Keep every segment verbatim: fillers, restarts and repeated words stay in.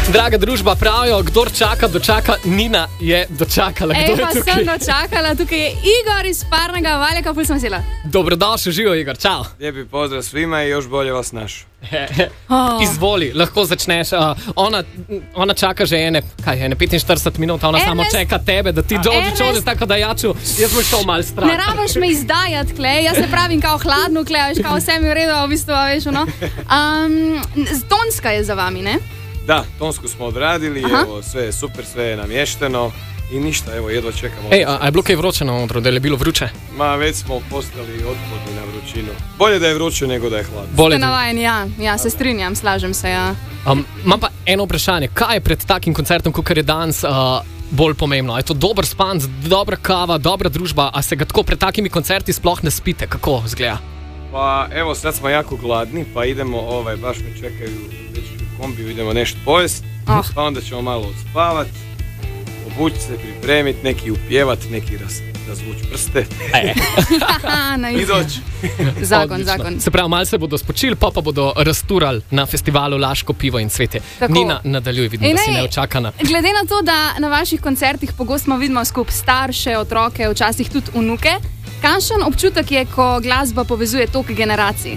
Draga družba, pravijo, kdor čaka, dočaka. Nina je dočakala. Kdo Ej, je pa tukaj? sem dočakala, tukaj je Igor iz Parnega Valjaka, pol sem sjela. Dobrodošli, živo Igor, čao. Lijepi pozdrav svima i još bolje vas naš. Oh. Izvoli, lahko začneš. Uh, ona, ona čaka že ene, kaj, ene petinštirideset minut, ona Ernest, samo čaka tebe, da ti dođeš, Ernest, čovjek tako da jaču. Jaz bom šel malo stran. Ne rabiš me izdajati, kle. Jaz se pravim kao hladno, kle, veš, kao vse mi je v redu, a v bistvu, a veš, ono. Um, Tonska je za vami, ne? Da, tonsku smo odradili, Aha. evo, sve je super, sve je namješteno i ništa, evo, jedva čekamo. Ej, a, a je bilo kaj vroče na odru, da je bilo vruće? Ma, već smo postali otporni na vrućinu. Bolje da je vruće nego da je hladno. Bolje Ste da- navajeni, ja, ja se strinjam, slažem se, ja. Um, imam pa eno vprašanje, kaj je pred takim koncertom, kot je danes, uh, bolj pomembno? Je to dober spanc, dobra kava, dobra družba, a se ga tako pred takimi koncerti sploh ne spite? Kako izgleda? Pa, evo, sad smo jako gladni, pa idemo, ovaj, baš me čekaju već u kombiju, idemo nešto pojest, Oh. pa onda ćemo malo odspavat, obući se, pripremiti, neki upjevat, neki raz, razvući prste Haha, na i izi. doći. Zakon, Odlično. zakon. Se pravi, malo se bodo spočili, pa pa bodo rasturali na festivalu Laško pivo in cvetje. Tako. Nina, nadaljuj, vidim, Ej, da si ne, neočakana. Glede na to, da na vaših koncertih pogosto vidimo skup starše, otroke, včasih tudi vnuke, kakšen občutek je, ko glasba povezuje toliko generacij?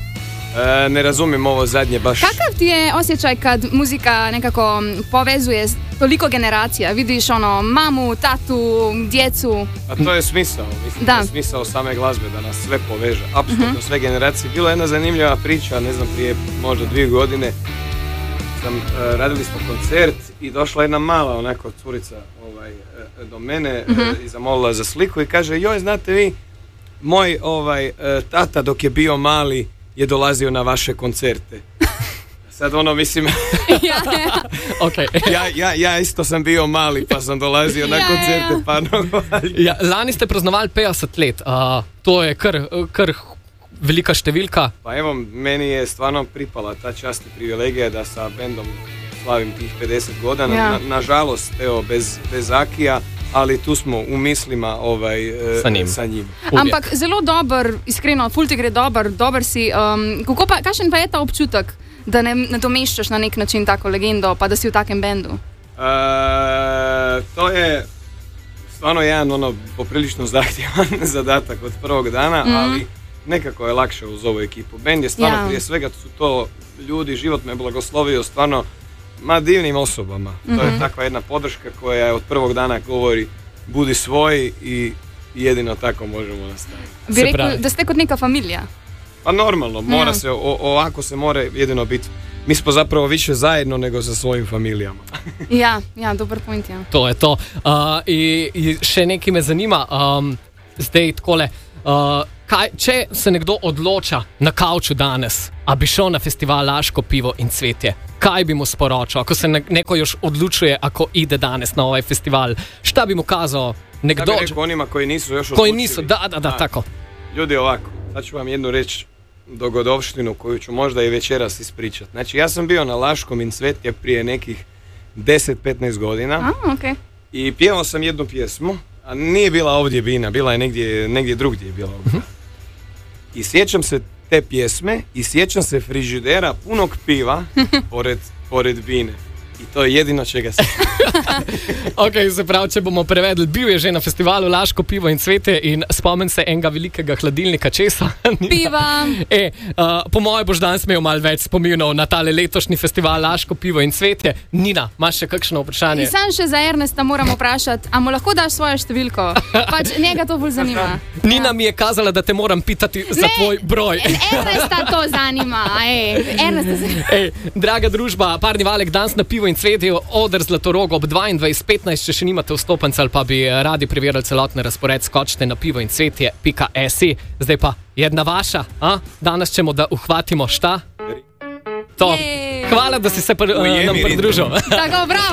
E, ne razumijem ovo zadnje baš. Kakav ti je osjećaj, kad muzika nekako m, povezuje s toliko generacija? Vidiš ono, mamu, tatu, djecu. A to je smisao, mislim Da. da je smisao same glazbe, da nas sve poveže, apsolutno sve generacije. Bila je jedna zanimljiva priča, ne znam, prije možda dvije godine, sam, e, radili smo koncert i došla jedna mala onako curica ovaj, e, do mene e, i zamolila za sliku i kaže, joj, znate vi, moj ovaj, e, tata dok je bio mali je dolazio na vaše koncerte. Sad ono, mislim, ja, ja. Okay. ja, ja, ja isto sam bio mali pa sam dolazio na Ja, ja, koncerte, ja. pa normalno. Ja, lani ste praznovali petdeset let, uh, to je kar, kar velika številka. Pa evo, meni je stvarno pripala ta čast i privilegija da sa bendom slavim tih pedeset godina. Ja. Na, nažalost, evo, bez, bez Akija, ali tu smo u mislima ovaj, e, Sa njim. Sa njim. Uvijek. Ampak zelo dober, iskreno, ful ti gre dober, dober si. Um, kako pa, kakšen pa je ta občutek, da ne nadomeščaš na nek način tako legendo, pa da si v takem bendu? E, to je stvarno jedan ono poprilično zahtjevan zadatak od prvog dana, Mhm. ali nekako je lakše uz ovu ekipu. Bend je stvarno, Ja. prije svega su to ljudi, život me blagoslovio stvarno ma divnim osobama. To Mhm. je takva jedna podrška koja od prvog dana govori budi svoj i jedino tako možemo nastaviti. Bi Se rekel, pravi. da ste kot neka familija. Pa normalno, mora Ja. se, o, ovako se mora jedino biti. Mi smo zapravo više zajedno nego sa svojim familijama. Ja, ja, dober point, ja. To je to. Uh, in, in še nekaj me zanima, um, zdaj takole. Uh, kaj, če se nekdo odloča na kavču danes, a bi šel na festival Laško pivo in cvetje, kaj bi mu sporočil, ako se ne, neko još odlučuje, ako ide danes na ovaj festival, šta bi mu kazao Da nekdo, bi rekao onima koji nisu još koji odlučili. nisu, da, da, da, A, tako. Ljudi, ovako, sad ću vam jednu reći dogodovštinu koju ću možda i večeras ispričati. Znači, ja sam bio na Laškom in cvetje prije nekih deset do petnaest godina A, okej. Okay. i pjevao sam jednu pjesmu, a nije bila ovdje Bina, bila je negdje, negdje drugdje je bila ovdje. I sjećam se te pjesme i sjećam se frižidera punog piva pored, pored Bine. I to je jedino čega se... Ok, se pravi, če bomo prevedli, bil je že na festivalu Laško pivo in cvetje in spomnim se enega velikega hladilnika česa. Piva. E, uh, po mojem boš danes imel malo več spominov na tale letošnji festival Laško pivo in cvetje. Nina, imaš še kakšno vprašanje? In sam še za Ernesta moram vprašati, a mu lahko daš svojo številko? Pač njega to bolj zanima. Nina mi je kazala, da te moram pitati za Ne. tvoj broj. Ernesta to zanima, ej, Ernesta zanima. Ej, draga družba, Parni Valek, danes na pivo in cvetje, oder Zlatoroga ob dvaindvajset petnajst, če še nimate vstopnic ali pa bi radi preverili celotni razpored, skočite na pivo in cvetje pika si. Zdaj pa jedna vaša, a? Danes ćemo da uhvatimo šta? To. Jej. Hvala, da si se pr- Ujemi, nam pridružil. Tako, bravo.